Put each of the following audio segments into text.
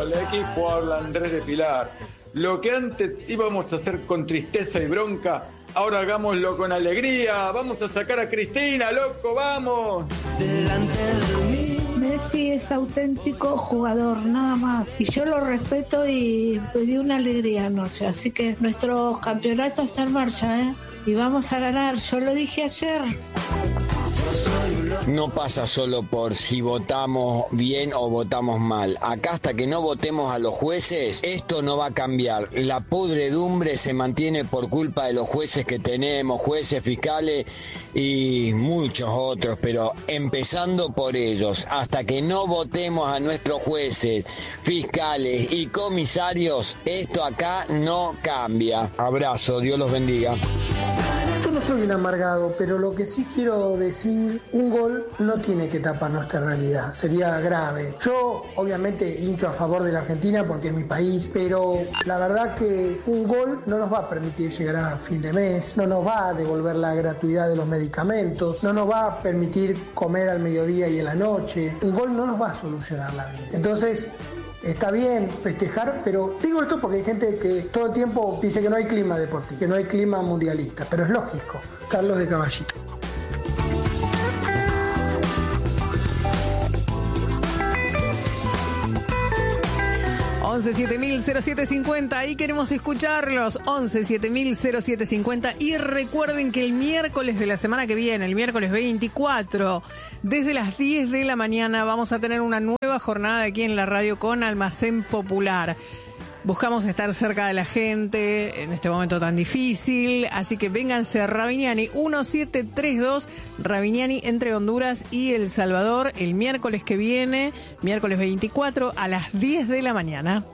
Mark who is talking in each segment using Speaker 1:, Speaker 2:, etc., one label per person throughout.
Speaker 1: el equipo habla Andrés de Pilar. Lo que antes íbamos a hacer con tristeza y bronca, ahora hagámoslo con alegría. Vamos a sacar a Cristina, loco, vamos.
Speaker 2: Messi es auténtico jugador, nada más. Y yo lo respeto y me dio una alegría anoche. Así que nuestro campeonato está en marcha, ¿eh? Y vamos a ganar, yo lo dije ayer.
Speaker 3: No pasa solo por si votamos bien o votamos mal. Acá hasta que no votemos a los jueces, esto no va a cambiar. La podredumbre se mantiene por culpa de los jueces que tenemos, jueces, fiscales y muchos otros, pero empezando por ellos. Hasta que no votemos a nuestros jueces, fiscales y comisarios, esto acá no cambia. Abrazo, Dios los bendiga.
Speaker 4: Yo no soy un amargado, pero lo que sí quiero decir, un gol no tiene que tapar nuestra realidad, sería grave. Yo obviamente hincho a favor de la Argentina porque es mi país, pero la verdad que un gol no nos va a permitir llegar a fin de mes, no nos va a devolver la gratuidad de los medicamentos, no nos va a permitir comer al mediodía y en la noche. Un gol no nos va a solucionar la vida. Entonces, está bien festejar, pero digo esto porque hay gente que todo el tiempo dice que no hay clima deportivo, que no hay clima mundialista, pero es lógico. Carlos de Caballito.
Speaker 5: 11700750, ahí queremos escucharlos, 11700750, y recuerden que el miércoles de la semana que viene, el miércoles 24, desde las 10 de la mañana vamos a tener una nueva jornada aquí en la radio con Almacén Popular. Buscamos estar cerca de la gente en este momento tan difícil, así que vénganse a Ravignani 1732, Ravignani entre Honduras y El Salvador, el miércoles que viene, miércoles 24 a las 10 de la mañana.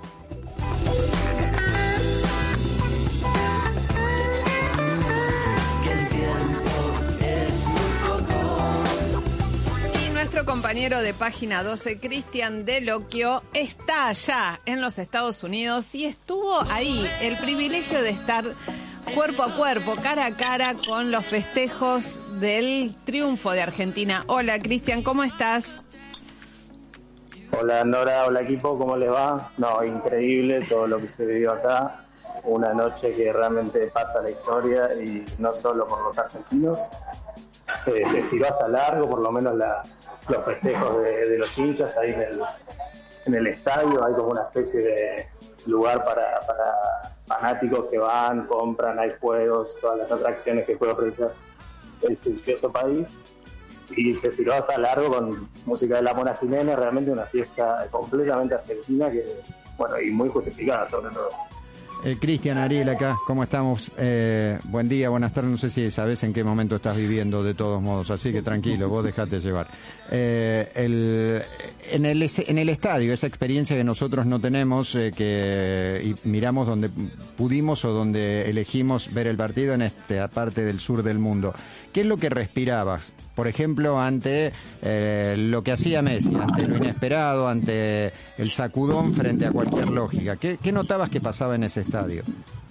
Speaker 5: Nuestro compañero de Página 12, Cristian Delocchio, está allá en los Estados Unidos y estuvo ahí, el privilegio de estar cuerpo a cuerpo, cara a cara con los festejos del triunfo de Argentina. Hola, Cristian, ¿cómo estás?
Speaker 6: Hola, Nora, hola equipo, ¿cómo les va? No, increíble todo lo que se vivió acá. Una noche que realmente pasa la historia y no solo por los argentinos. Se estiró hasta largo, por lo menos los festejos de los hinchas ahí en el estadio. Hay como una especie de lugar para fanáticos que van, compran, hay juegos, todas las atracciones que puede ofrecer el precioso país. Y se estiró hasta largo con música de La Mona Jiménez, realmente una fiesta completamente argentina que, bueno, y muy justificada sobre todo.
Speaker 7: Cristian, Ariel acá, ¿cómo estamos? Buen día, buenas tardes, no sé si sabes en qué momento estás viviendo de todos modos, así que tranquilo, vos dejate llevar. En el estadio, esa experiencia que nosotros no tenemos, y miramos donde pudimos o donde elegimos ver el partido en esta parte del sur del mundo, ¿qué es lo que respirabas? Por ejemplo, ante lo que hacía Messi, ante lo inesperado, ante el sacudón frente a cualquier lógica. ¿Qué notabas que pasaba en ese estadio?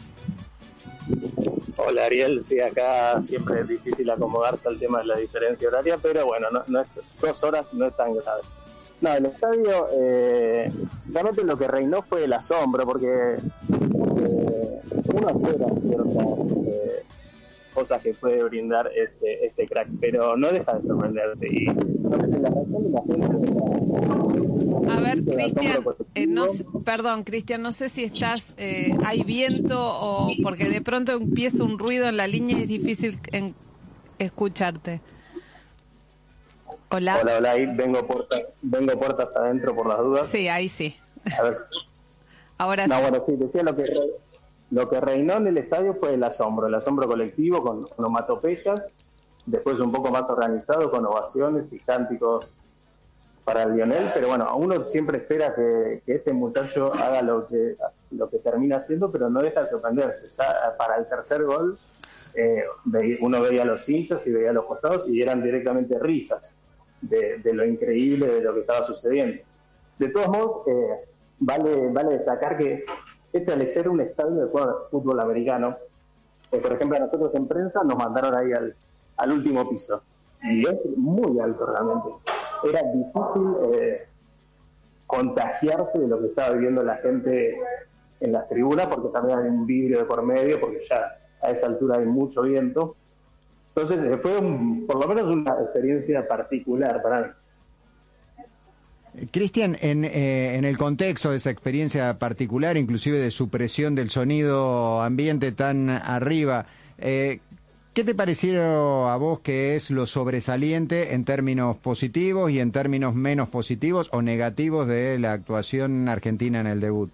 Speaker 6: Hola Ariel, sí, acá siempre es difícil acomodarse al tema de la diferencia horaria, pero bueno, no es 2 horas, no es tan grave. No, el estadio, realmente lo que reinó fue el asombro, porque uno espera ciertas cosas que puede brindar este crack, pero no deja de sorprenderse. Y la reacción de la gente...
Speaker 5: A ver, Cristian, perdón, Cristian, no sé si estás, hay viento o porque de pronto empieza un ruido en la línea y es difícil escucharte. Hola.
Speaker 6: Hola, ahí vengo puertas adentro por las dudas.
Speaker 5: Sí, ahí sí.
Speaker 6: A ver.
Speaker 5: Ahora
Speaker 6: no,
Speaker 5: sí.
Speaker 6: Bueno, sí, decía lo que reinó en el estadio fue el asombro colectivo con onomatopeyas, después un poco más organizado con ovaciones y cánticos para Lionel, pero bueno, uno siempre espera que este muchacho haga lo que termina haciendo, pero no deja de sorprenderse. Ya para el tercer gol uno veía a los hinchas y veía a los costados y eran directamente risas de lo increíble de lo que estaba sucediendo. De todos modos, vale destacar que al ser un estadio de fútbol americano, por ejemplo, a nosotros en prensa nos mandaron ahí al último piso, y es muy alto realmente. Era difícil contagiarse de lo que estaba viviendo la gente en las tribunas, porque también hay un vidrio de por medio, porque ya a esa altura hay mucho viento. Entonces fue por lo menos una experiencia particular para mí.
Speaker 7: Cristian, en el contexto de esa experiencia particular, inclusive de supresión del sonido ambiente tan arriba, ¿qué te pareció a vos que es lo sobresaliente en términos positivos y en términos menos positivos o negativos de la actuación argentina en el debut?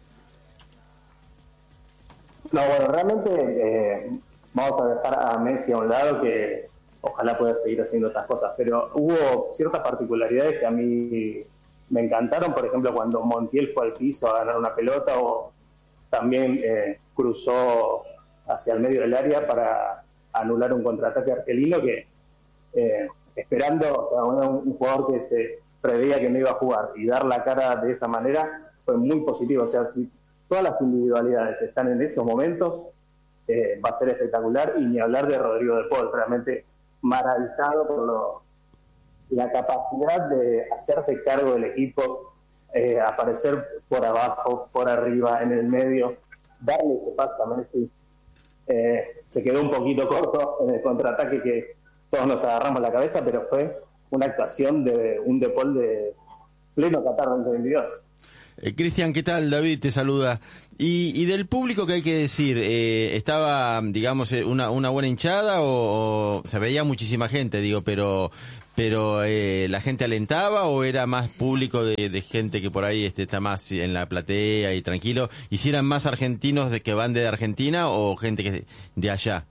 Speaker 6: No, bueno, realmente vamos a dejar a Messi a un lado, que ojalá pueda seguir haciendo estas cosas, pero hubo ciertas particularidades que a mí me encantaron. Por ejemplo, cuando Montiel fue al piso a ganar una pelota, o también cruzó hacia el medio del área para anular un contraataque argelino, que esperando a un jugador que se preveía que no iba a jugar y dar la cara de esa manera fue muy positivo. O sea, si todas las individualidades están en esos momentos, va a ser espectacular. Y ni hablar de Rodrigo de Paul, realmente maravillado por la capacidad de hacerse cargo del equipo, aparecer por abajo, por arriba, en el medio, darle ese paso a Messi. Se quedó un poquito corto en el contraataque que todos nos agarramos la cabeza, pero fue una actuación de un De Paul de pleno Qatar 2022.
Speaker 8: Cristian, ¿qué tal? David te saluda. Y del público, ¿qué hay que decir? ¿Estaba, digamos, una buena hinchada o se veía muchísima gente, digo, pero la gente alentaba, o era más público de gente que por ahí está más en la platea y tranquilo? ¿Y si eran más argentinos de que van de Argentina o gente que de allá?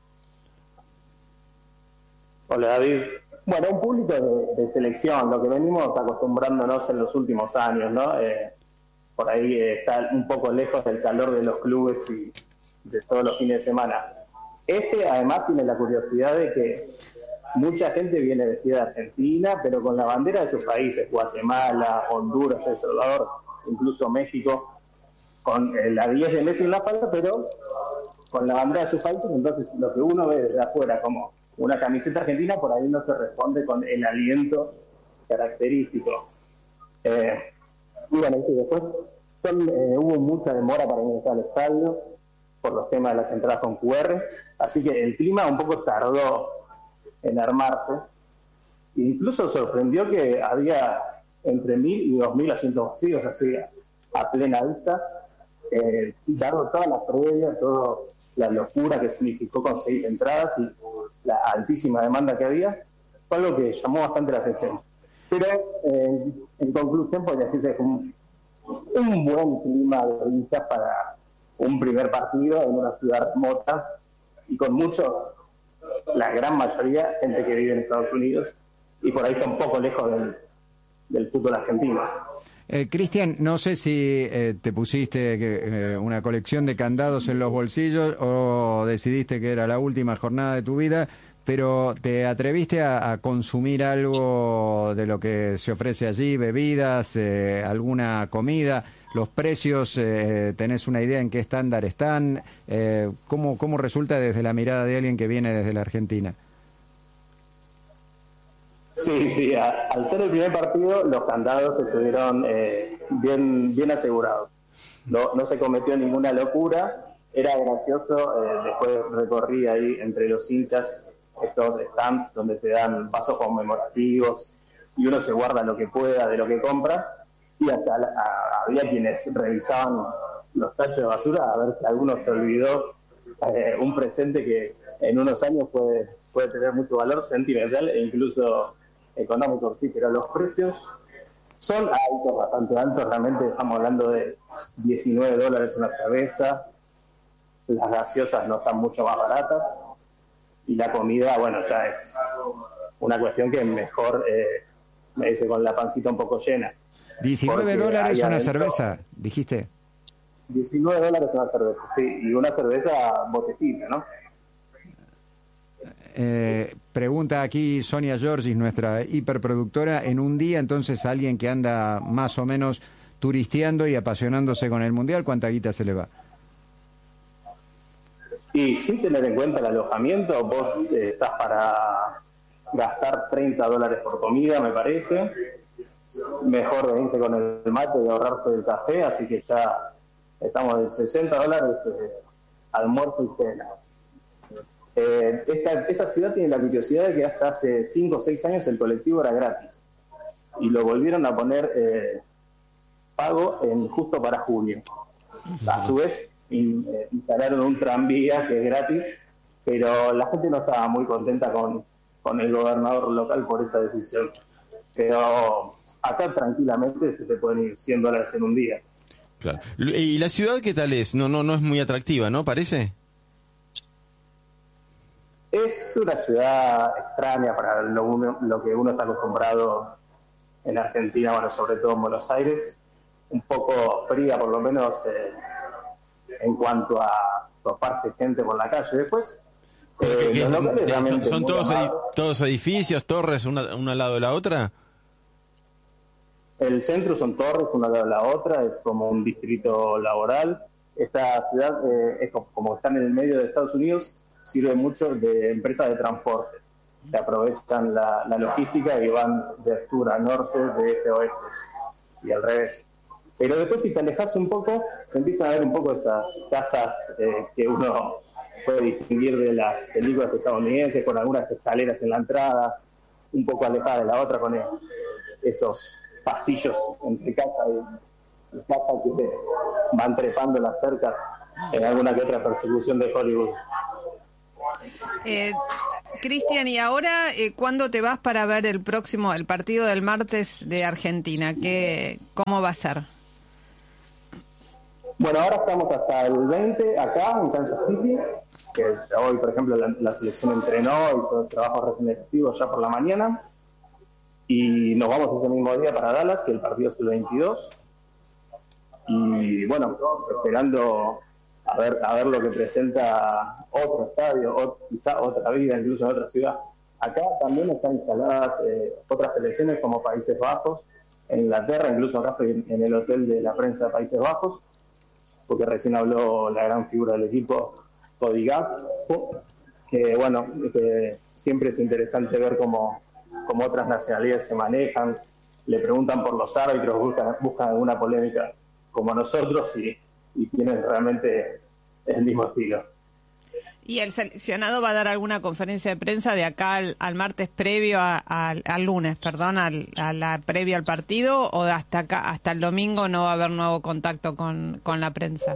Speaker 6: Hola, David. Bueno, un público de selección, lo que venimos acostumbrándonos en los últimos años, ¿no? Por ahí está un poco lejos del calor de los clubes y de todos los fines de semana. Además tiene la curiosidad de que mucha gente viene vestida de Argentina, pero con la bandera de sus países: Guatemala, Honduras, El Salvador, incluso México, con la 10 de Messi en la espalda, pero con la bandera de sus países. Entonces, lo que uno ve desde afuera como una camiseta argentina, por ahí no se responde con el aliento característico. Y bueno, y después hubo mucha demora para ingresar al estadio por los temas de las entradas con QR, así que el clima un poco tardó en armarse. Incluso sorprendió que había entre 1.000 y 2.000 asientos vacíos, así a plena vista, dado toda la previa, toda la locura que significó conseguir entradas y la altísima demanda que había. Fue algo que llamó bastante la atención. Pero en conclusión, podría decirse que un buen clima de hinchas para un primer partido en una ciudad remota y con mucho, la gran mayoría, gente que vive en Estados Unidos y por ahí está un poco lejos del fútbol argentino.
Speaker 7: Cristian, no sé si te pusiste una colección de candados en los bolsillos o decidiste que era la última jornada de tu vida, pero ¿te atreviste a consumir algo de lo que se ofrece allí? ¿Bebidas? ¿Alguna comida? ¿Los precios? ¿Tenés una idea en qué estándar están? ¿Cómo resulta desde la mirada de alguien que viene desde la Argentina?
Speaker 6: Sí, al ser el primer partido, los candados estuvieron bien asegurados. No se cometió ninguna locura. Era gracioso, después recorrí ahí entre los hinchas estos stands donde te dan vasos conmemorativos y uno se guarda lo que pueda de lo que compra, y hasta había quienes revisaban los tachos de basura a ver si alguno se olvidó un presente que en unos años puede tener mucho valor sentimental e incluso económico. Sí, pero los precios son altos, bastante altos. Realmente estamos hablando de $19 una cerveza, las gaseosas no están mucho más baratas, y la comida, bueno, ya es una cuestión que mejor me dice con la pancita un poco llena.
Speaker 7: $19 una cerveza, dijiste.
Speaker 6: $19 una cerveza, sí, y una cerveza botecita, ¿no?
Speaker 7: Pregunta aquí Sonia Giorgis, nuestra hiperproductora: en un día, entonces, alguien que anda más o menos turisteando y apasionándose con el Mundial, ¿cuánta guita se le va?
Speaker 6: Y sin tener en cuenta el alojamiento, vos estás para gastar $30 por comida, me parece, mejor venirse con el mate y ahorrarse el café, así que ya estamos en $60 almuerzo y cena. Esta ciudad tiene la curiosidad de que hasta hace 5 o 6 años el colectivo era gratis y lo volvieron a poner pago justo para julio. A su vez instalaron un tranvía que es gratis, pero la gente no estaba muy contenta con el gobernador local por esa decisión. Pero acá tranquilamente se te pueden ir $100 en un día.
Speaker 8: Claro. ¿Y la ciudad qué tal es? No es muy atractiva, ¿no? ¿Parece?
Speaker 6: Es una ciudad extraña para lo que uno está acostumbrado en Argentina, bueno, sobre todo en Buenos Aires. Un poco fría, por lo menos, en cuanto a toparse gente por la calle. Después,
Speaker 8: ¿son todos edificios, torres, una al lado de la otra?
Speaker 6: El centro son torres, una al lado de la otra, es como un distrito laboral. Esta ciudad, es como está en el medio de Estados Unidos, sirve mucho de empresas de transporte, que aprovechan la logística y van de sur a norte, de este a oeste, y al revés. Pero después, si te alejas un poco, se empiezan a ver un poco esas casas que uno puede distinguir de las películas estadounidenses, con algunas escaleras en la entrada, un poco alejadas de la otra, con esos pasillos entre casa y casa que van trepando las cercas en alguna que otra persecución de Hollywood.
Speaker 5: Cristian, y ahora, ¿cuándo te vas para ver el partido del martes de Argentina? ¿Cómo va a ser?
Speaker 6: Bueno, ahora estamos hasta el 20 acá en Kansas City, que hoy, por ejemplo, la selección entrenó y todo el trabajo regenerativo ya por la mañana, y nos vamos ese mismo día para Dallas, que el partido es el 22, y bueno, esperando a ver lo que presenta otro estadio, o quizá otra vida, incluso en otra ciudad. Acá también están instaladas otras selecciones como Países Bajos, en Inglaterra, incluso acá estoy en el hotel de la prensa de Países Bajos, porque recién habló la gran figura del equipo, Cody Gakpo, que bueno, siempre es interesante ver cómo otras nacionalidades se manejan, le preguntan por los árbitros, buscan alguna polémica como nosotros y tienen realmente el mismo estilo.
Speaker 5: ¿Y el seleccionado va a dar alguna conferencia de prensa de acá al martes previo al lunes, perdón, a la previa al partido, o hasta el domingo no va a haber nuevo contacto con la prensa?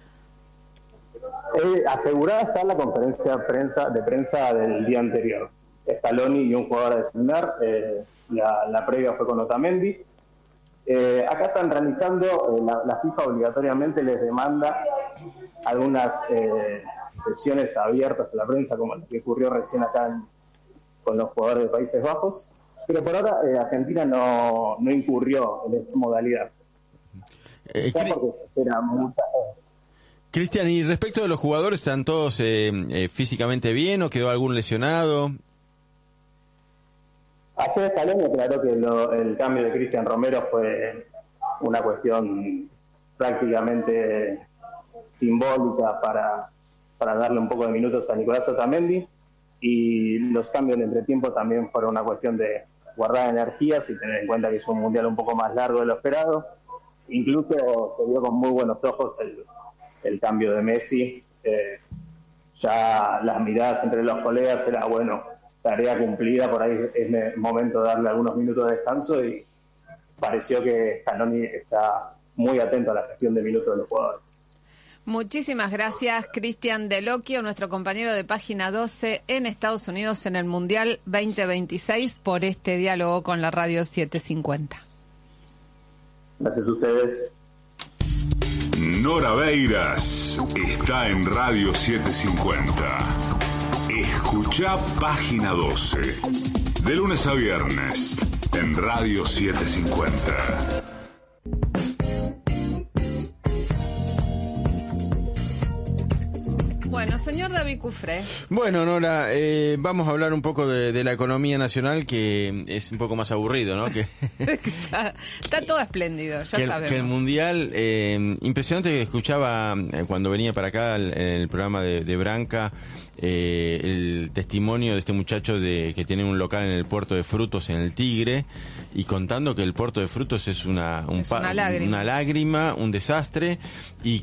Speaker 6: Asegurada está la conferencia de prensa del día anterior. Scaloni y un jugador a designar, la previa fue con Otamendi. Acá están realizando, la FIFA obligatoriamente les demanda algunas sesiones abiertas a la prensa, como lo que ocurrió recién acá con los jugadores de Países Bajos, pero por ahora Argentina no incurrió en esta modalidad.
Speaker 8: Cristian, y respecto de los jugadores, ¿están todos físicamente bien o quedó algún lesionado?
Speaker 6: Ayer Scaloni aclaró que el cambio de Cristian Romero fue una cuestión prácticamente simbólica para darle un poco de minutos a Nicolás Otamendi, y los cambios en entretiempo también fueron una cuestión de guardar energías y tener en cuenta que es un mundial un poco más largo de lo esperado. Incluso se vio con muy buenos ojos el cambio de Messi. Ya las miradas entre los colegas era, bueno, tarea cumplida, por ahí es momento de darle algunos minutos de descanso, y pareció que Scaloni está muy atento a la gestión de minutos de los jugadores.
Speaker 5: Muchísimas gracias, Cristian Delocchio, nuestro compañero de Página 12 en Estados Unidos en el Mundial 2026, por este diálogo con la Radio 750.
Speaker 6: Gracias a ustedes.
Speaker 9: Nora Beiras está en Radio 750. Escuchá Página 12, de lunes a viernes, en Radio 750.
Speaker 5: Bueno, señor David Cufré.
Speaker 8: Bueno, Nora, vamos a hablar un poco de la economía nacional, que es un poco más aburrido, ¿no? Que
Speaker 5: está todo espléndido, ya sabemos.
Speaker 8: Que el Mundial, impresionante que escuchaba cuando venía para acá en el programa de Branca, el testimonio de este muchacho que tiene un local en el puerto de Frutos, en el Tigre, y contando que el puerto de Frutos es una lágrima, un desastre, y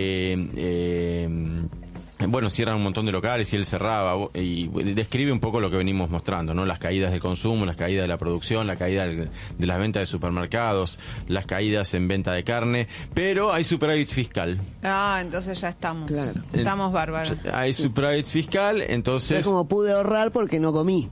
Speaker 8: que bueno, cierran un montón de locales y él cerraba, y describe un poco lo que venimos mostrando, ¿no? Las caídas del consumo, las caídas de la producción, la caída de las ventas de supermercados, las caídas en venta de carne, pero hay superávit fiscal.
Speaker 5: Entonces ya estamos.
Speaker 10: Claro.
Speaker 5: Estamos bárbaros.
Speaker 8: Hay superávit fiscal, entonces...
Speaker 10: Es como pude ahorrar porque no comí.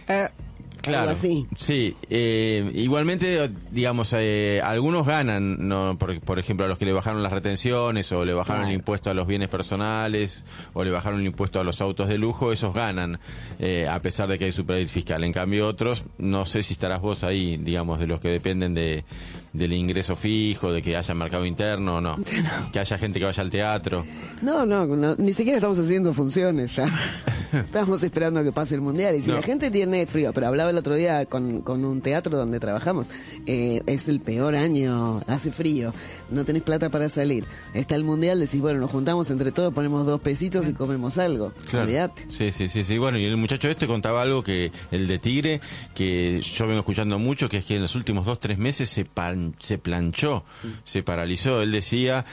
Speaker 8: Claro,
Speaker 10: algo así.
Speaker 8: Sí, igualmente, digamos, algunos ganan, ¿no? Por ejemplo, a los que le bajaron las retenciones, o le bajaron el impuesto a los bienes personales, o le bajaron el impuesto a los autos de lujo, esos ganan, a pesar de que hay superávit fiscal. En cambio, otros, no sé si estarás vos ahí, digamos, de los que dependen del ingreso fijo, de que haya mercado interno, no, que haya gente que vaya al teatro.
Speaker 10: No, ni siquiera estamos haciendo funciones ya. Estamos esperando a que pase el Mundial. Y si la gente tiene frío, pero hablaba el otro día con un teatro donde trabajamos, es el peor año, hace frío, no tenés plata para salir, está el Mundial, decís, bueno, nos juntamos entre todos, ponemos 2 pesitos y comemos algo.
Speaker 8: Claro.
Speaker 10: Olvídate.
Speaker 8: Sí, bueno, y el muchacho contaba algo, que el de Tigre, que yo vengo escuchando mucho, que es que en los últimos 2-3 meses se planchó, se paralizó. Él decía,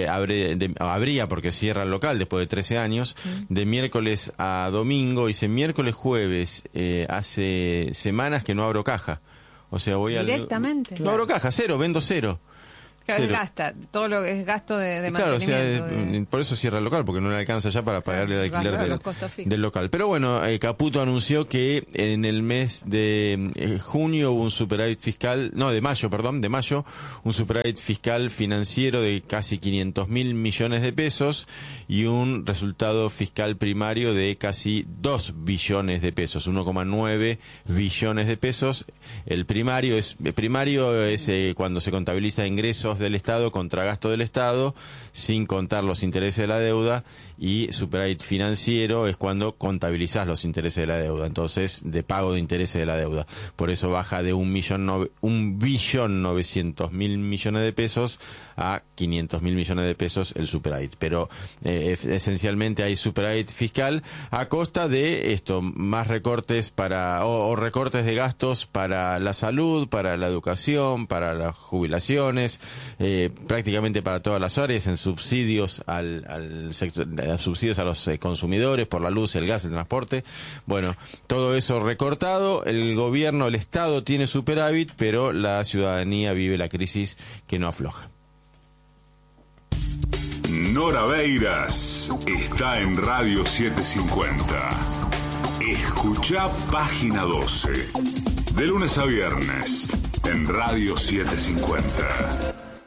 Speaker 8: habría, porque cierra el local después de 13 años, de miércoles a domingo, dice miércoles, jueves, hace semanas que no abro caja. O sea, voy
Speaker 5: directamente.
Speaker 8: No abro caja, vendo cero.
Speaker 5: Claro, él gasta, todo lo que es gasto de
Speaker 8: claro,
Speaker 5: mantenimiento.
Speaker 8: O sea, por eso cierra el local, porque no le alcanza ya para pagarle el alquiler del local. Pero bueno, Caputo anunció que en el mes de junio hubo un superávit fiscal, de mayo, un superávit fiscal financiero de casi 500.000 millones de pesos y un resultado fiscal primario de casi 2 billones de pesos, 1,9 billones de pesos. El primario es cuando se contabiliza ingresos del Estado contra gasto del Estado, sin contar los intereses de la deuda, y superávit financiero es cuando contabilizás los intereses de la deuda, entonces de pago de intereses de la deuda. Por eso baja de 1.900.000 millones de pesos a 500.000 millones de pesos el superávit. Pero esencialmente hay superávit fiscal a costa de esto, más recortes o recortes de gastos para la salud, para la educación, para las jubilaciones, prácticamente para todas las áreas, en subsidios al sector, subsidios a los consumidores por la luz, el gas, el transporte. Bueno, todo eso recortado. El gobierno, el Estado tiene superávit, pero la ciudadanía vive la crisis que no afloja.
Speaker 9: Nora Beiras está en Radio 750. Escuchá Página 12. De lunes a viernes en Radio 750.